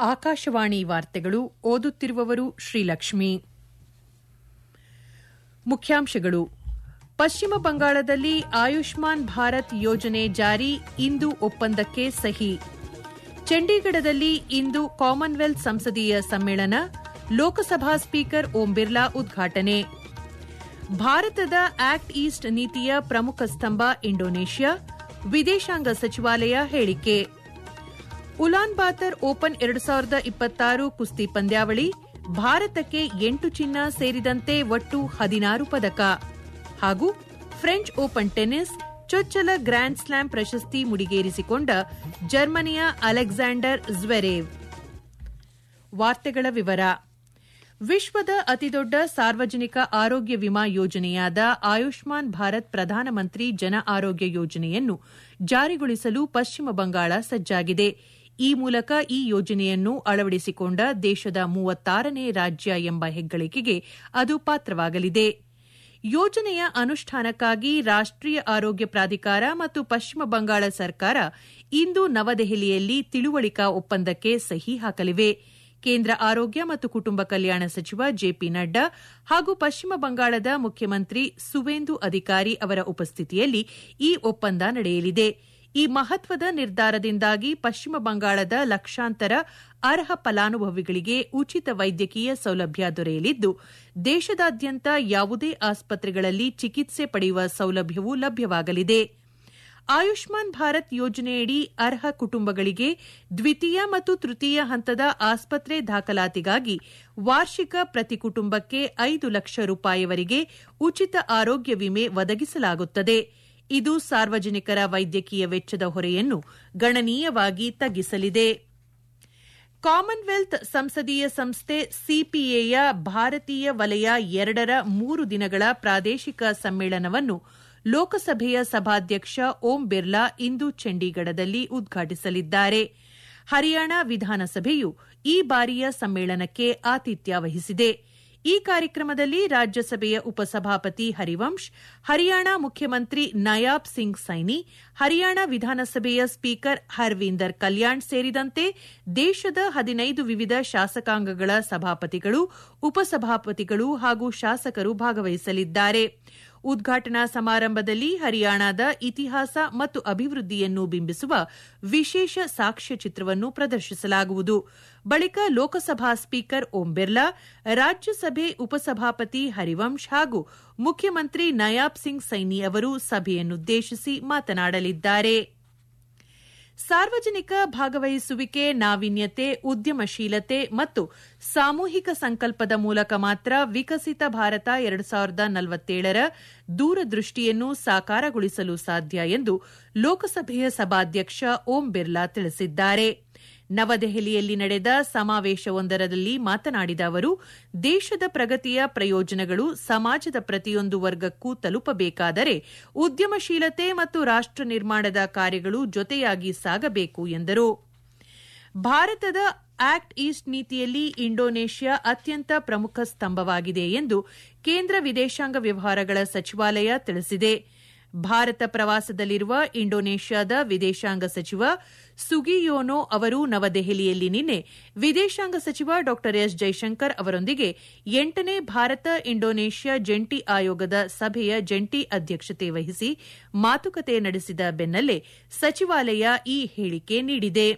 ಆಕಾಶವಾಣಿ ವಾರ್ತೆಗಳು ಓದುತ್ತಿರುವವರು ಶ್ರೀಲಕ್ಷ್ಮಿ. ಮುಖ್ಯಾಂಶಗಳು. ಪಶ್ಚಿಮ ಬಂಗಾಳದಲ್ಲಿ ಆಯುಷ್ಮಾನ್ ಭಾರತ್ ಯೋಜನೆ ಜಾರಿ, ಇಂದು ಒಪ್ಪಂದಕ್ಕೆ ಸಹಿ. ಚಂಡೀಗಢದಲ್ಲಿ ಇಂದು ಕಾಮನ್ವೆಲ್ತ್ ಸಂಸದೀಯ ಸಮ್ಮೇಳನ, ಲೋಕಸಭಾ ಸ್ಪೀಕರ್ ಓಂ ಬಿರ್ಲಾ ಉದ್ಘಾಟನೆ. ಭಾರತದ ಆಕ್ಟ್ ಈಸ್ಟ್ ನೀತಿಯ ಪ್ರಮುಖ ಸ್ತಂಭ ಇಂಡೋನೇಷ್ಯಾ, ವಿದೇಶಾಂಗ ಸಚಿವಾಲಯ ಹೇಳಿಕೆ. ಉಲಾನ್ ಬಾತರ್ ಓಪನ್ 2026 ಕುಸ್ತಿ ಪಂದ್ಯಾವಳಿ, ಭಾರತಕ್ಕೆ 8 ಚಿನ್ನ ಸೇರಿದಂತೆ ಒಟ್ಟು 16 ಪದಕ. ಹಾಗೂ ಫ್ರೆಂಚ್ ಓಪನ್ ಟೆನ್ನಿಸ್, ಚೊಚ್ಚಲ ಗ್ರ್ಯಾಂಡ್ ಸ್ಲಾಮ್ ಪ್ರಶಸ್ತಿ ಮುಡಿಗೇರಿಸಿಕೊಂಡ ಜರ್ಮನಿಯ ಅಲೆಕ್ಸಾಂಡರ್ ಜ್ವೆರೇವ್. ವಾರ್ತೆಗಳ ವಿವರ. ವಿಶ್ವದ ಅತಿದೊಡ್ಡ ಸಾರ್ವಜನಿಕ ಆರೋಗ್ಯ ವಿಮಾ ಯೋಜನೆಯಾದ ಆಯುಷ್ಮಾನ್ ಭಾರತ್ ಪ್ರಧಾನಮಂತ್ರಿ ಜನ ಆರೋಗ್ಯ ಯೋಜನೆಯನ್ನು ಜಾರಿಗೊಳಿಸಲು ಪಶ್ಚಿಮ ಬಂಗಾಳ ಸಜ್ಜಾಗಿದೆ. ಈ ಮೂಲಕ ಈ ಯೋಜನೆಯನ್ನು ಅಳವಡಿಸಿಕೊಂಡ ದೇಶದ 36ನೇ ರಾಜ್ಯ ಎಂಬ ಹೆಗ್ಗಳಿಕೆಗೆ ಅದು ಪಾತ್ರವಾಗಲಿದೆ. ಯೋಜನೆಯ ಅನುಷ್ಠಾನಕ್ಕಾಗಿ ರಾಷ್ಟೀಯ ಆರೋಗ್ಯ ಪ್ರಾಧಿಕಾರ ಮತ್ತು ಪಶ್ಚಿಮ ಬಂಗಾಳ ಸರ್ಕಾರ ಇಂದು ನವದೆಹಲಿಯಲ್ಲಿ ತಿಳುವಳಿಕಾ ಒಪ್ಪಂದಕ್ಕೆ ಸಹಿ ಹಾಕಲಿವೆ. ಕೇಂದ್ರ ಆರೋಗ್ಯ ಮತ್ತು ಕುಟುಂಬ ಕಲ್ಯಾಣ ಸಚಿವ ಜೆಪಿ ನಡ್ಡಾ ಹಾಗೂ ಪಶ್ಚಿಮ ಬಂಗಾಳದ ಮುಖ್ಯಮಂತ್ರಿ ಸುವೇಂದು ಅಧಿಕಾರಿ ಅವರ ಉಪಸ್ಥಿತಿಯಲ್ಲಿ ಈ ಒಪ್ಪಂದ ನಡೆಯಲಿದೆ. ಈ ಮಹತ್ವದ ನಿರ್ಧಾರದಿಂದಾಗಿ ಪಶ್ಚಿಮ ಬಂಗಾಳದ ಲಕ್ಷಾಂತರ ಅರ್ಹ ಫಲಾನುಭವಿಗಳಿಗೆ ಉಚಿತ ವೈದ್ಯಕೀಯ ಸೌಲಭ್ಯ ದೊರೆಯಲಿದ್ದು, ದೇಶದಾದ್ಯಂತ ಯಾವುದೇ ಆಸ್ಪತ್ರೆಗಳಲ್ಲಿ ಚಿಕಿತ್ಸೆ ಪಡೆಯುವ ಸೌಲಭ್ಯವೂ ಲಭ್ಯವಾಗಲಿದೆ. ಆಯುಷ್ಮಾನ್ ಭಾರತ್ ಯೋಜನೆಯಡಿ ಅರ್ಹ ಕುಟುಂಬಗಳಿಗೆ ದ್ವಿತೀಯ ಮತ್ತು ತೃತೀಯ ಹಂತದ ಆಸ್ಪತ್ರೆ ದಾಖಲಾತಿಗಾಗಿ ವಾರ್ಷಿಕ ಪ್ರತಿ ಕುಟುಂಬಕ್ಕೆ 5 ಲಕ್ಷ ರೂಪಾಯಿವರೆಗೆ ಉಚಿತ ಆರೋಗ್ಯ ವಿಮೆ ಒದಗಿಸಲಾಗುತ್ತದೆ. ಇದು ಸಾರ್ವಜನಿಕರ ವೈದ್ಯಕೀಯ ವೆಚ್ಚದ ಹೊರೆಯನ್ನು ಗಣನೀಯವಾಗಿ ತಗ್ಗಿಸಲಿದೆ. ಕಾಮನ್ವೆಲ್ತ್ ಸಂಸದೀಯ ಸಂಸ್ಥೆ ಸಿಪಿಎಯ ಭಾರತೀಯ ವಲಯ 2ರ 3 ದಿನಗಳ ಪ್ರಾದೇಶಿಕ ಸಮ್ಮೇಳನವನ್ನು ಲೋಕಸಭೆಯ ಸಭಾಧ್ಯಕ್ಷ ಓಂ ಬಿರ್ಲಾ ಇಂದು ಚಂಡೀಗಢದಲ್ಲಿ ಉದ್ಘಾಟಿಸಲಿದ್ದಾರೆ. ಹರಿಯಾಣ ವಿಧಾನಸಭೆಯು ಈ ಬಾರಿಯ ಸಮ್ಮೇಳನಕ್ಕೆ ಆತಿಥ್ಯ ವಹಿಸಿದೆ. ಈ ಕಾರ್ಯಕ್ರಮದಲ್ಲಿ ರಾಜ್ಯಸಭೆಯ ಉಪಸಭಾಪತಿ ಹರಿವಂಶ್, ಹರಿಯಾಣ ಮುಖ್ಯಮಂತ್ರಿ ನಯಾಬ್ ಸಿಂಗ್ ಸೈನಿ, ಹರಿಯಾಣ ವಿಧಾನಸಭೆಯ ಸ್ಪೀಕರ್ ಹರ್ವೀಂದರ್ ಕಲ್ಯಾಣ್ ಸೇರಿದಂತೆ ದೇಶದ 15 ವಿವಿಧ ಶಾಸಕಾಂಗಗಳ ಸಭಾಪತಿಗಳು, ಉಪಸಭಾಪತಿಗಳು ಹಾಗೂ ಶಾಸಕರು ಭಾಗವಹಿಸಲಿದ್ದಾರೆ. ಉದ್ಘಾಟನಾ ಸಮಾರಂಭದಲ್ಲಿ ಹರಿಯಾಣದ ಇತಿಹಾಸ ಮತ್ತು ಅಭಿವೃದ್ಧಿಯನ್ನು ಬಿಂಬಿಸುವ ವಿಶೇಷ ಸಾಕ್ಷ್ಯಚಿತ್ರವನ್ನು ಪ್ರದರ್ಶಿಸಲಾಗುವುದು. ಬಳಿಕ ಲೋಕಸಭಾ ಸ್ಪೀಕರ್ ಓಂ ಬಿರ್ಲಾ, ರಾಜ್ಯಸಭೆ ಉಪಸಭಾಪತಿ ಹರಿವಂಶ್ ಹಾಗೂ ಮುಖ್ಯಮಂತ್ರಿ ನಯಾಬ್ ಸಿಂಗ್ ಸೈನಿ ಅವರು ಸಭೆಯನ್ನುದ್ದೇಶಿಸಿ ಮಾತನಾಡಲಿದ್ದಾರೆ. ಸಾರ್ವಜನಿಕ ಭಾಗವಹಿಸುವಿಕೆ, ನಾವೀನ್ಯತೆ, ಉದ್ಯಮಶೀಲತೆ ಮತ್ತು ಸಾಮೂಹಿಕ ಸಂಕಲ್ಪದ ಮೂಲಕ ಮಾತ್ರ ವಿಕಸಿತ ಭಾರತ 2047ರ ದೂರದೃಷ್ಟಿಯನ್ನು ಸಾಕಾರಗೊಳಿಸಲು ಸಾಧ್ಯ ಎಂದು ಲೋಕಸಭೆಯ ಸಭಾಧ್ಯಕ್ಷ ಓಂ ಬಿರ್ಲಾ ತಿಳಿಸಿದ್ದಾರೆ. ನವದೆಹಲಿಯಲ್ಲಿ ನಡೆದ ಸಮಾವೇಶವೊಂದರಲ್ಲಿ ಮಾತನಾಡಿದ ಅವರು, ದೇಶದ ಪ್ರಗತಿಯ ಪ್ರಯೋಜನಗಳು ಸಮಾಜದ ಪ್ರತಿಯೊಂದು ವರ್ಗಕ್ಕೂ ತಲುಪಬೇಕಾದರೆ ಉದ್ಯಮಶೀಲತೆ ಮತ್ತು ರಾಷ್ಟ ನಿರ್ಮಾಣದ ಕಾರ್ಯಗಳು ಜೊತೆಯಾಗಿ ಸಾಗಬೇಕು ಎಂದರು. ಭಾರತದ ಆಕ್ಟ್ ಈಸ್ಟ್ ನೀತಿಯಲ್ಲಿ ಇಂಡೋನೇಷ್ಯಾ ಅತ್ಯಂತ ಪ್ರಮುಖ ಸ್ತಂಭವಾಗಿದೆ ಎಂದು ಕೇಂದ್ರ ವಿದೇಶಾಂಗ ವ್ಯವಹಾರಗಳ ಸಚಿವಾಲಯ ತಿಳಿಸಿದೆ. ಭಾರತ ಪ್ರವಾಸದಲ್ಲಿರುವ ಇಂಡೋನೇಷ್ಯಾದ ವಿದೇಶಾಂಗ ಸಚಿವ ಸುಗಿಯೋನೋ ಅವರು ನವದೆಹಲಿಯಲ್ಲಿ ನಿನ್ನೆ ವಿದೇಶಾಂಗ ಸಚಿವ ಡಾ ಎಸ್ ಜೈಶಂಕರ್ ಅವರೊಂದಿಗೆ 8ನೇ ಭಾರತ ಇಂಡೋನೇಷ್ಯಾ ಜಂಟಿ ಆಯೋಗದ ಸಭೆಯ ಜಂಟಿ ಅಧ್ಯಕ್ಷತೆ ವಹಿಸಿ ಮಾತುಕತೆ ನಡೆಸಿದ ಬೆನ್ನಲ್ಲೇ ಸಚಿವಾಲಯ ಈ ಹೇಳಿಕೆ ನೀಡಿದೆ.